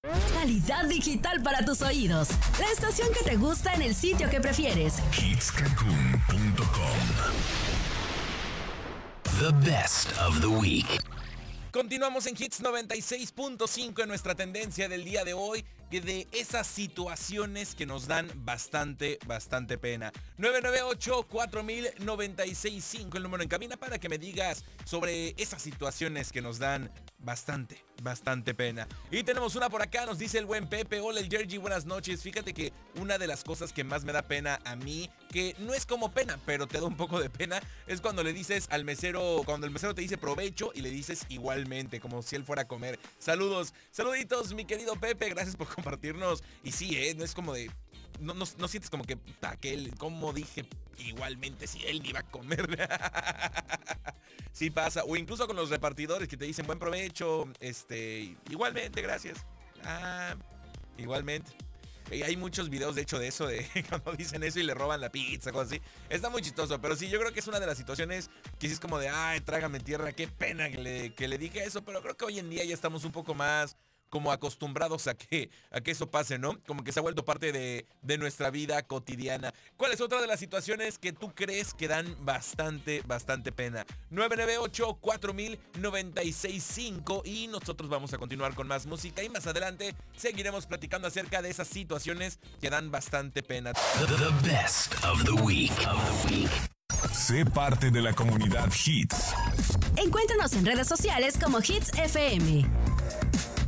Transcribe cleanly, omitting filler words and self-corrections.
Calidad digital para tus oídos. La estación que te gusta en el sitio que prefieres. Hitscancun.com. The best of the week. Continuamos en Hits 96.5 en nuestra tendencia del día de hoy, que de esas situaciones que nos dan bastante pena. 998-4000-965, el número en cabina para que me digas sobre esas situaciones que nos dan bastante pena. Y tenemos una por acá, nos dice el buen Pepe. Hola, el Jergy, buenas noches. Fíjate que una de las cosas que más me da pena a mí, que no es como pena, pero te da un poco de pena, es cuando le dices al mesero, cuando el mesero te dice provecho y le dices igualmente, como si él fuera a comer. Saluditos, mi querido Pepe, gracias por compartirnos. Y sí, no es como de... No sientes como que él, como dije, igualmente si él iba a comer. Sí pasa, o incluso con los repartidores que te dicen buen provecho, igualmente, gracias. Igualmente. Hay muchos videos de hecho de eso, de cuando dicen eso y le roban la pizza, cosas así. Está muy chistoso, pero sí, yo creo que es una de las situaciones que sí es como de, trágame tierra, qué pena que le dije eso, pero creo que hoy en día ya estamos un poco más como acostumbrados a que eso pase, ¿no? Como que se ha vuelto parte de nuestra vida cotidiana. ¿Cuál es otra de las situaciones que tú crees que dan bastante pena? 998-4000-965 y nosotros vamos a continuar con más música y más adelante seguiremos platicando acerca de esas situaciones que dan bastante pena. The best of the week. Sé parte de la comunidad Hits. Encuéntranos en redes sociales como Hits FM.